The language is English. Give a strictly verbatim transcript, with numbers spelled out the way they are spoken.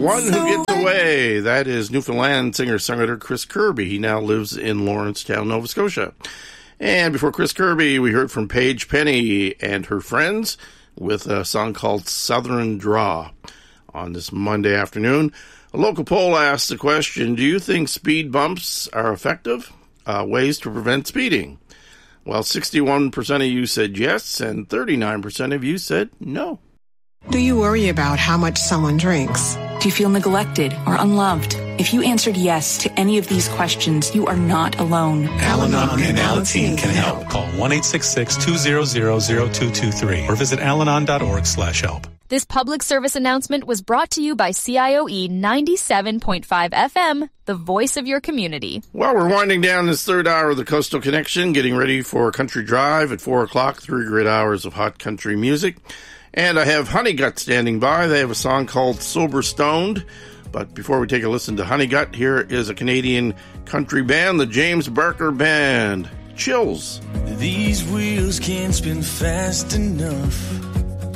One Who Gets Away. That is Newfoundland singer-songwriter Chris Kirby. He now lives in Lawrencetown, Nova Scotia. And before Chris Kirby, we heard from Paige Penny and her friends with a song called Southern Draw. On this Monday afternoon, a local poll asked the question, do you think speed bumps are effective? Uh, ways to prevent speeding. Well, sixty-one percent of you said yes, and thirty-nine percent of you said no. Do you worry about how much someone drinks? Do you feel neglected or unloved? If you answered yes to any of these questions, you are not alone. Al-Anon and Alateen can help. Call one eight six six, two zero zero, zero two two three or visit alanon dot org slash help. This public service announcement was brought to you by C I O E ninety-seven point five F M, the voice of your community. Well, we're winding down this third hour of the Coastal Connection, getting ready for Country Drive at four o'clock, three great hours of hot country music. And I have Honeygut standing by. They have a song called Sober Stoned. But before we take a listen to Honeygut, here is a Canadian country band, the James Barker Band. Chills. These wheels can't spin fast enough.